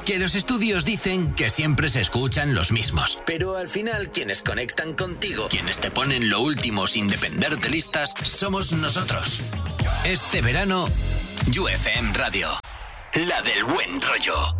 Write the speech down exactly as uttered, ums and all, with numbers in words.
Que los estudios dicen que siempre se escuchan los mismos. Pero al final, quienes conectan contigo, quienes te ponen lo último sin depender de listas, somos nosotros. Este verano, U F M Radio. La del buen rollo.